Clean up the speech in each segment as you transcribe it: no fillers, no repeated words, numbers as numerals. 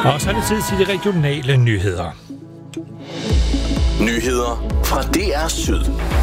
Og så er det tid til de regionale nyheder. Nyheder fra DR Syd.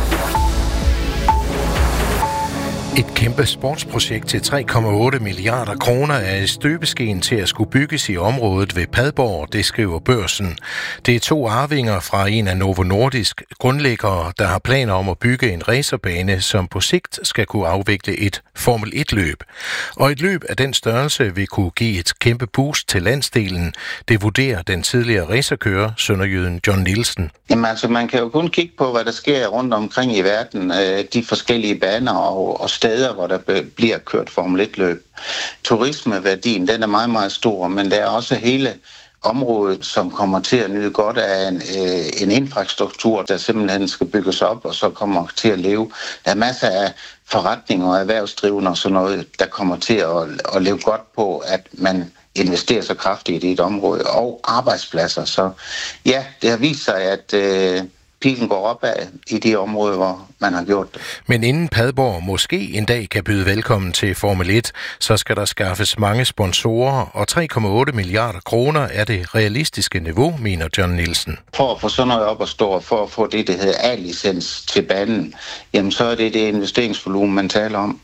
Et kæmpe sportsprojekt til 3,8 milliarder kroner er i støbeskeen til at skulle bygges i området ved Padborg, det skriver Børsen. Det er 2 arvinger fra en af Novo Nordisk grundlæggere, der har planer om at bygge en racerbane, som på sigt skal kunne afvikle et Formel 1-løb. Og et løb af den størrelse vil kunne give et kæmpe boost til landsdelen. Det vurderer den tidligere racerkører, sønderjyden John Nielsen. Jamen altså, man kan jo kun kigge på, hvad der sker rundt omkring i verden, de forskellige baner og steder, hvor der bliver kørt Formel 1-løb. Turismeværdien, den er meget, meget stor, men der er også hele området, som kommer til at nyde godt af en infrastruktur, der simpelthen skal bygges op, og så kommer til at leve. Der er masser af forretninger og erhvervsdrivende og sådan noget, der kommer til at leve godt på, at man investerer så kraftigt i et område, og arbejdspladser. Så ja, det har vist sig, at pilen går opad i de områder, hvor man har gjort det. Men inden Padborg måske en dag kan byde velkommen til Formel 1, så skal der skaffes mange sponsorer, og 3,8 milliarder kroner er det realistiske niveau, mener John Nielsen. For at få sådan noget op at stå, for at få det, der hedder A-licens til banen, jamen så er det investeringsvolumen, man taler om.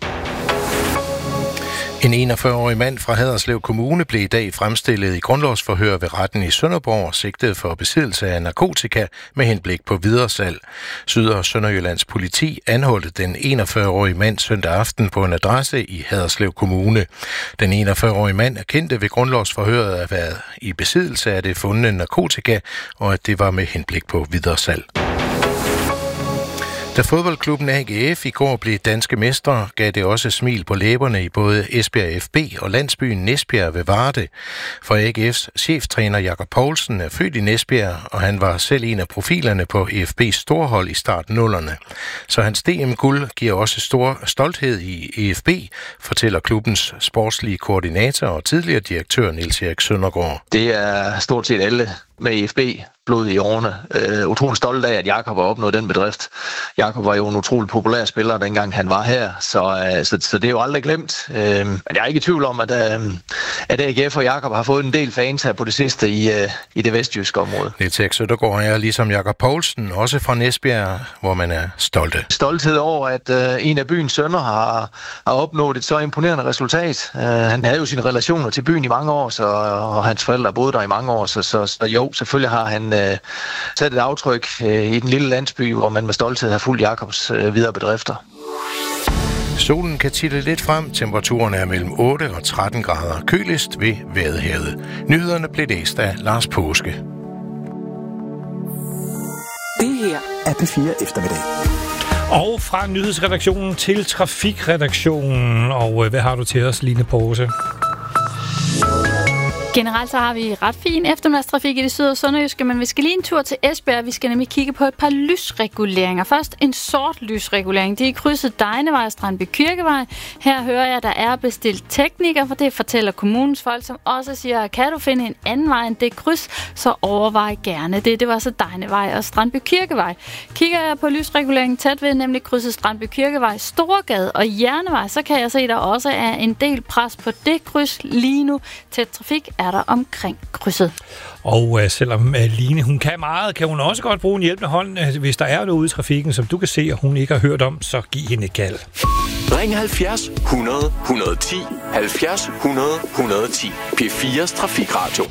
En 41-årig mand fra Haderslev Kommune blev i dag fremstillet i grundlovsforhør ved retten i Sønderborg, sigtet for besiddelse af narkotika med henblik på videresalg. Syd- og Sønderjyllands politi anholdte den 41-årige mand søndag aften på en adresse i Haderslev Kommune. Den 41-årige mand erkendte ved grundlovsforhøret at være i besiddelse af det fundne narkotika, og at det var med henblik på videresalg. Da fodboldklubben AGF i går blev danske mestre, gav det også smil på læberne i både Esbjerg FB og landsbyen Næsbjerg ved Varde. For AGF's cheftræner Jakob Poulsen er født i Næsbjerg, og han var selv en af profilerne på EFB's storhold i starten 0'erne. Så hans DM-guld giver også stor stolthed i EFB, fortæller klubbens sportslige koordinator og tidligere direktør Niels Erik Søndergaard. Det er stort set alle med EFB blod i årene. Utrolig stolt af, at Jakob har opnået den bedrift. Jakob var jo en utrolig populær spiller, dengang han var her, så det er jo aldrig glemt. Men jeg er ikke i tvivl om, at AGF og Jakob har fået en del fans her på det sidste i det vestjyske område. Niels Erik Søndergaard er ligesom Jakob Poulsen, også fra Næsbjerg, hvor man er stolte. Stolthed over, at en af byens sønner har opnået et så imponerende resultat. Han havde jo sine relationer til byen i mange år, og hans forældre boede der i mange år, så jo, selvfølgelig har han sat et aftryk i den lille landsby, hvor man med stolthed har fulgt Jakobs videre bedrifter. Solen kan titte lidt frem. Temperaturen er mellem 8 og 13 grader. Køligst ved Vadehavet. Nyhederne blev læst af Lars Påske. Det her er P4 Eftermiddag. Og fra nyhedsredaktionen til trafikredaktionen. Og hvad har du til os, Line Pose? Generelt så har vi ret fin eftermiddagstrafik i det syd- og sønderjyske, men vi skal lige en tur til Esbjerg. Vi skal nemlig kigge på et par lysreguleringer. Først en sort lysregulering. Det er i krydset Dejnevej og Strandby Kirkevej. Her hører jeg, at der er bestilt tekniker, for det fortæller kommunens folk, som også siger, at kan du finde en anden vej end det kryds, så overvej gerne det. Det var så Dejnevej og Strandby Kirkevej. Kigger jeg på lysreguleringen tæt ved, nemlig krydset Strandby Kirkevej, Storgade og Jernevej, så kan jeg se, at der også er en del pres på det kryds lige nu. Tæt trafik er der omkring krydset. Og selvom Line, hun kan meget, kan hun også godt bruge en hjælpende hånd, hvis der er noget ude i trafikken, som du kan se, og hun ikke har hørt om, så giv hende et kald. Ring 70 100 110 70 100 110. P4's Trafikradio.